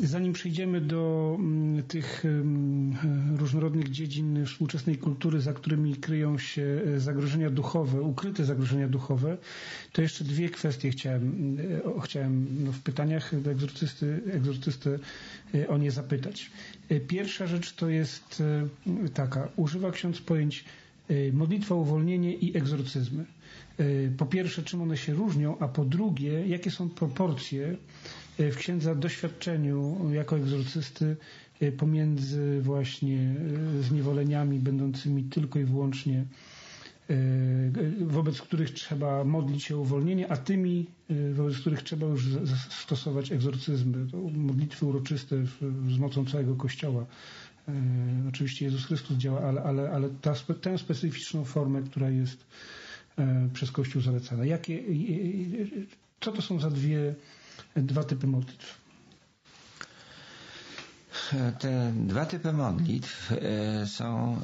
Zanim przejdziemy do tych różnorodnych dziedzin współczesnej kultury, za którymi kryją się zagrożenia duchowe, ukryte zagrożenia duchowe, to jeszcze dwie kwestie chciałem w pytaniach do egzorcysty o nie zapytać. Pierwsza rzecz to jest taka. Używa ksiądz pojęć modlitwa o uwolnienie i egzorcyzmy. Po pierwsze, czym one się różnią, a po drugie, jakie są proporcje w księdza doświadczeniu jako egzorcysty pomiędzy właśnie zniewoleniami będącymi tylko i wyłącznie wobec których trzeba modlić się o uwolnienie, a tymi, wobec których trzeba już stosować egzorcyzmy, to modlitwy uroczyste z mocą całego Kościoła. Oczywiście Jezus Chrystus działa, ale tę specyficzną formę, która jest przez Kościół zalecana. Co to są za dwa typy modlitw? Te dwa typy modlitw są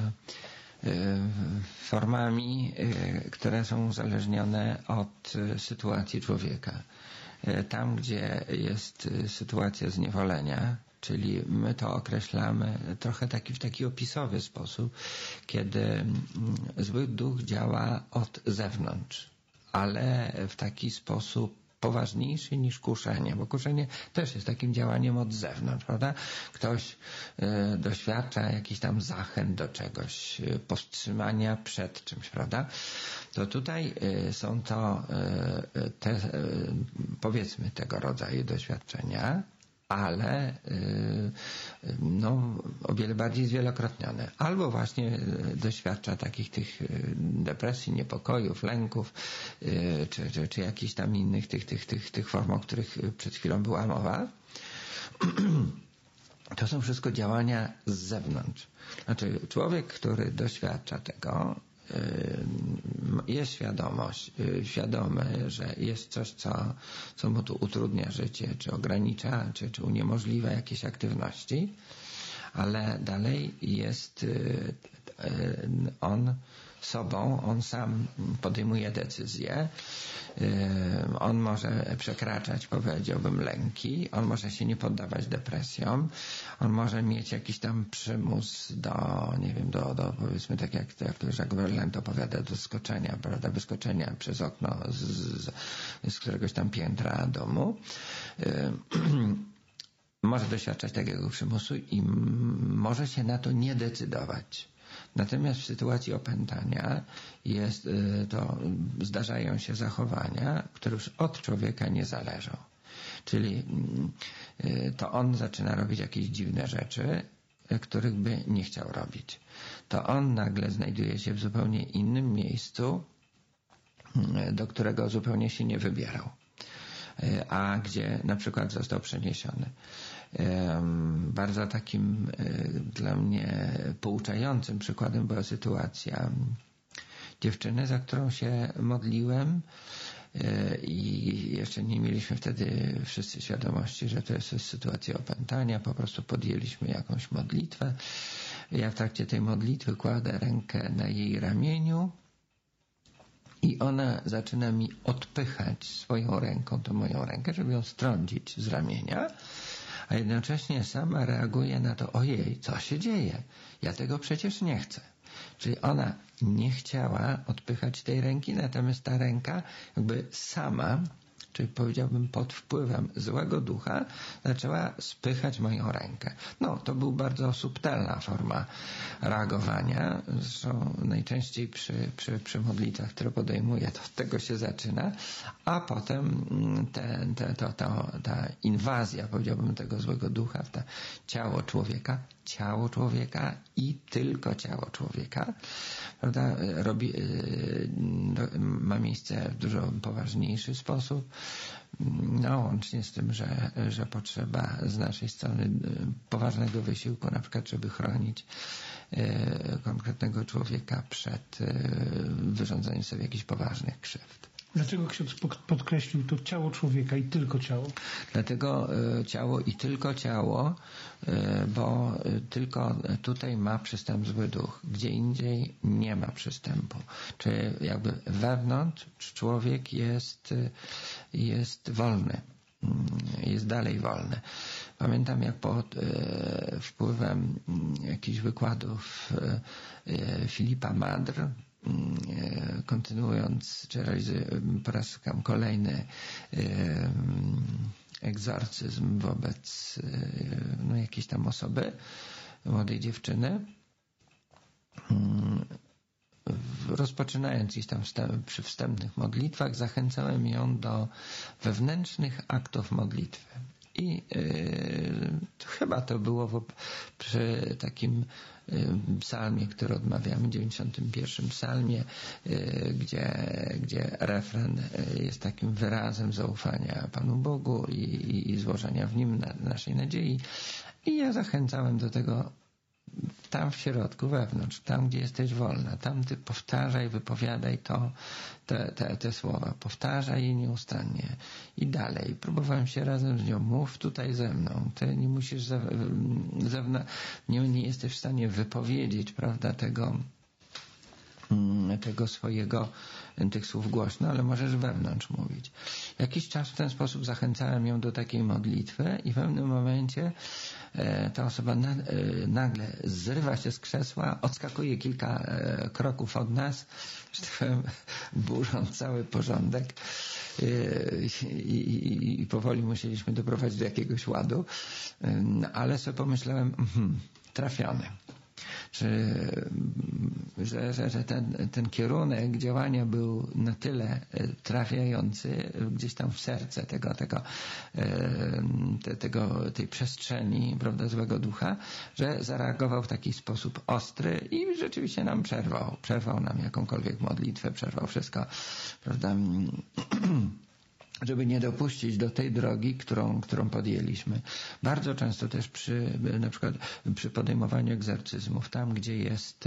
formami, które są uzależnione od sytuacji człowieka. Tam, gdzie jest sytuacja zniewolenia, czyli my to określamy trochę w taki opisowy sposób, kiedy zły duch działa od zewnątrz, ale w taki sposób poważniejszy niż kuszenie, bo kuszenie też jest takim działaniem od zewnątrz, prawda? Ktoś doświadcza jakichś tam zachęt do czegoś, powstrzymania przed czymś, prawda? To tutaj są to te, powiedzmy, tego rodzaju doświadczenia, ale o wiele bardziej zwielokrotnione. Albo właśnie doświadcza tych depresji, niepokojów, lęków, czy jakichś tam innych tych form, o których przed chwilą była mowa. To są wszystko działania z zewnątrz. Znaczy człowiek, który doświadcza tego, jest świadomy, że jest coś, co mu tu utrudnia życie, czy ogranicza, czy uniemożliwia jakieś aktywności, ale dalej jest on sobą, on sam podejmuje decyzje, on może przekraczać, powiedziałbym, lęki, on może się nie poddawać depresjom, on może mieć jakiś tam przymus do powiedzmy, tak jak Jacques Verlaine opowiada, do skoczenia, prawda, wyskoczenia przez okno z któregoś tam piętra domu. Może doświadczać takiego przymusu i może się na to nie decydować. Natomiast w sytuacji opętania zdarzają się zachowania, które już od człowieka nie zależą. Czyli to on zaczyna robić jakieś dziwne rzeczy, których by nie chciał robić. To on nagle znajduje się w zupełnie innym miejscu, do którego zupełnie się nie wybierał, a gdzie na przykład został przeniesiony. Bardzo takim dla mnie pouczającym przykładem była sytuacja dziewczyny, za którą się modliłem i jeszcze nie mieliśmy wtedy wszyscy świadomości, że to jest sytuacja opętania. Po prostu podjęliśmy jakąś modlitwę. Ja w trakcie tej modlitwy kładę rękę na jej ramieniu i ona zaczyna mi odpychać swoją ręką, tą moją rękę, żeby ją strącić z ramienia, a jednocześnie sama reaguje na to, ojej, co się dzieje? Ja tego przecież nie chcę. Czyli ona nie chciała odpychać tej ręki, natomiast ta ręka jakby sama, czyli powiedziałbym pod wpływem złego ducha, zaczęła spychać moją rękę. To był bardzo subtelna forma reagowania. Zresztą najczęściej przy modlitwach, które podejmuję, to od tego się zaczyna, a potem ta inwazja, powiedziałbym, tego złego ducha w to ciało człowieka i tylko ciało człowieka, prawda, ma miejsce w dużo poważniejszy sposób, łącznie z tym, że potrzeba z naszej strony poważnego wysiłku, na przykład, żeby chronić konkretnego człowieka przed wyrządzeniem sobie jakichś poważnych krzywd. Dlaczego ksiądz podkreślił to ciało człowieka i tylko ciało? Dlatego ciało i tylko ciało, bo tylko tutaj ma przystęp zły duch. Gdzie indziej nie ma przystępu. Czyli jakby wewnątrz człowiek jest wolny. Jest dalej wolny. Pamiętam, jak pod wpływem jakichś wykładów Filipa Madr, kontynuując, czy po raz kolejny egzorcyzm wobec jakiejś tam osoby, młodej dziewczyny, rozpoczynając gdzieś tam przy wstępnych modlitwach, zachęcałem ją do wewnętrznych aktów modlitwy. I chyba to było przy takim psalmie, który odmawiamy, 91 psalmie, gdzie refren jest takim wyrazem zaufania Panu Bogu i złożenia w Nim naszej nadziei. I ja zachęcałem do tego tam w środku, wewnątrz, tam gdzie jesteś wolna, tam ty powtarzaj, wypowiadaj te słowa, powtarzaj je nieustannie i dalej. Próbowałem się razem z nią, mów tutaj ze mną, ty nie musisz nie jesteś w stanie wypowiedzieć, prawda, tych słów głośno, ale możesz wewnątrz mówić. Jakiś czas w ten sposób zachęcałem ją do takiej modlitwy i w pewnym momencie ta osoba nagle zrywa się z krzesła, odskakuje kilka kroków od nas, że tak powiem, burząc cały porządek i powoli musieliśmy doprowadzić do jakiegoś ładu, ale sobie pomyślałem, trafiony. Że ten kierunek działania był na tyle trafiający gdzieś tam w serce tej przestrzeni, prawda, złego ducha, że zareagował w taki sposób ostry i rzeczywiście nam przerwał nam jakąkolwiek modlitwę, przerwał wszystko, prawda, żeby nie dopuścić do tej drogi, którą podjęliśmy. Bardzo często też na przykład przy podejmowaniu egzorcyzmów, tam gdzie jest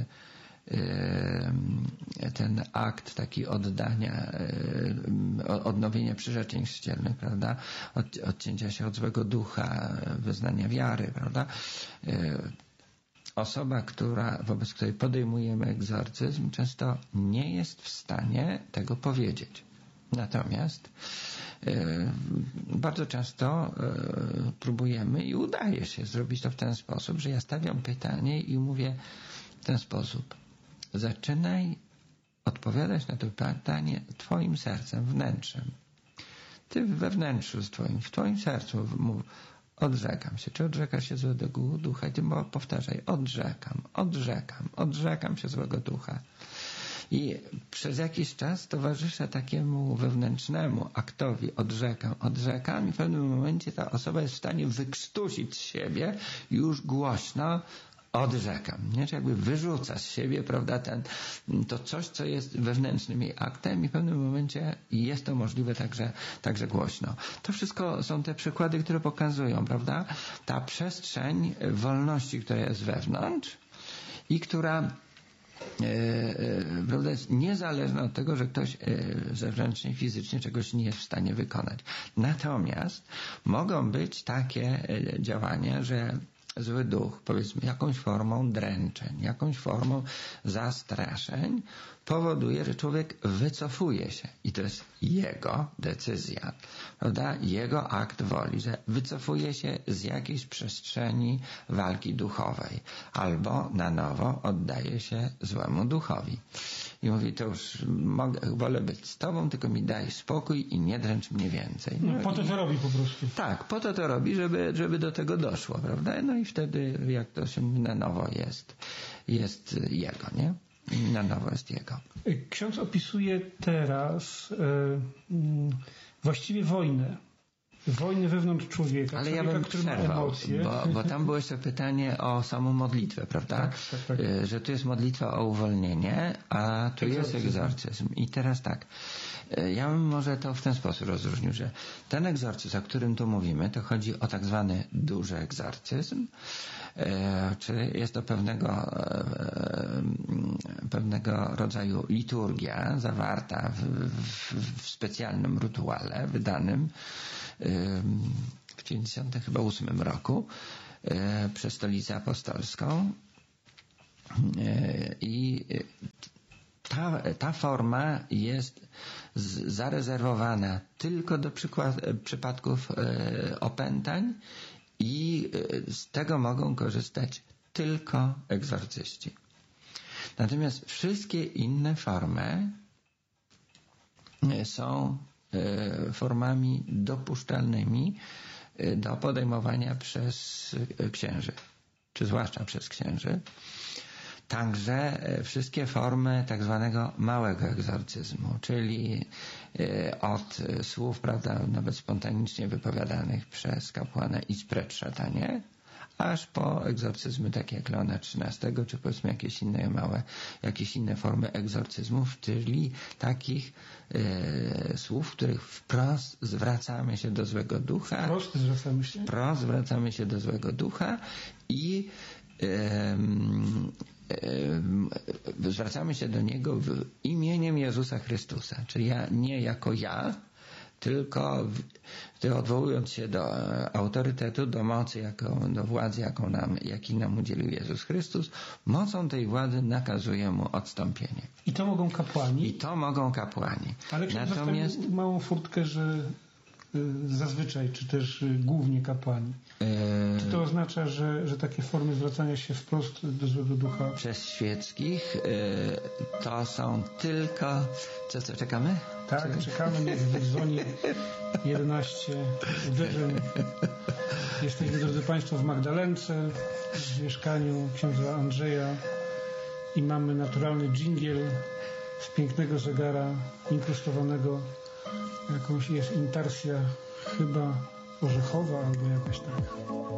ten akt taki oddania, odnowienia przyrzeczeń chrzcielnych, prawda, odcięcia się od złego ducha, wyznania wiary, prawda, osoba, wobec której podejmujemy egzorcyzm, często nie jest w stanie tego powiedzieć. Natomiast bardzo często próbujemy i udaje się zrobić to w ten sposób, że ja stawiam pytanie i mówię w ten sposób. Zaczynaj odpowiadać na to pytanie twoim sercem, wnętrzem. Ty we wnętrzu w twoim sercu mów, odrzekam się. Czy odrzekasz się złego ducha? I ty powtarzaj, odrzekam się złego ducha. I przez jakiś czas towarzyszę takiemu wewnętrznemu aktowi odrzekam i w pewnym momencie ta osoba jest w stanie wykrztusić z siebie już głośno odrzekam. Nie? Czy jakby wyrzuca z siebie, prawda, to coś, co jest wewnętrznym jej aktem i w pewnym momencie jest to możliwe także głośno. To wszystko są te przykłady, które pokazują, prawda, ta przestrzeń wolności, która jest wewnątrz i która prawda, jest niezależna od tego, że ktoś zewnętrznie, fizycznie czegoś nie jest w stanie wykonać. Natomiast mogą być takie działania, że zły duch, powiedzmy, jakąś formą dręczeń, jakąś formą zastraszeń powoduje, że człowiek wycofuje się. I to jest jego decyzja, prawda? Jego akt woli, że wycofuje się z jakiejś przestrzeni walki duchowej albo na nowo oddaje się złemu duchowi. I mówi, to już wolę być z tobą, tylko mi daj spokój i nie dręcz mnie więcej. No, po to to robi po prostu. Tak, po to robi, żeby do tego doszło, prawda? No i wtedy, jak to się mówi, na nowo jest jego, nie? Na nowo jest jego. Ksiądz opisuje teraz właściwie wojnę wewnątrz człowieka. Ale ja bym przerwał, bo tam było jeszcze pytanie o samą modlitwę, prawda? Tak. Że tu jest modlitwa o uwolnienie, a tu jest egzorcyzm. I teraz tak, ja bym może to w ten sposób rozróżnił, że ten egzorcyzm, o którym tu mówimy, to chodzi o tak zwany duży egzorcyzm, czy jest to pewnego rodzaju liturgia zawarta w specjalnym rytuale wydanym w 98 roku przez Stolicę Apostolską i ta forma jest zarezerwowana tylko do przypadków opętań I z tego mogą korzystać tylko egzorcyści. Natomiast wszystkie inne formy są formami dopuszczalnymi do podejmowania przez księży, czy zwłaszcza przez księży. Także wszystkie formy tak zwanego małego egzorcyzmu, czyli od słów, prawda, nawet spontanicznie wypowiadanych przez kapłana idź precz, szatanie, aż po egzorcyzmy takie jak Leona XIII, czy powiedzmy jakieś inne formy egzorcyzmów, czyli takich słów, w których wprost zwracamy się do złego ducha. Wprost zwracamy się do złego ducha i zwracamy się do Niego imieniem Jezusa Chrystusa. Czyli nie jako ja, tylko odwołując się do autorytetu, do mocy, do władzy, jaki nam udzielił Jezus Chrystus, mocą tej władzy nakazuje Mu odstąpienie. I to mogą kapłani? Ale natomiast małą furtkę, że zazwyczaj, czy też głównie kapłani. Czy to oznacza, że takie formy zwracania się wprost do złego ducha? Przez świeckich to są tylko... Co, czekamy? Tak, czekamy, niech dzwoni 11 uderzeń. Jesteśmy, drodzy Państwo, w Magdalence, w mieszkaniu księdza Andrzeja i mamy naturalny dżingiel z pięknego zegara inkrustowanego jakąś jest intarsja chyba orzechowa albo jakaś tak.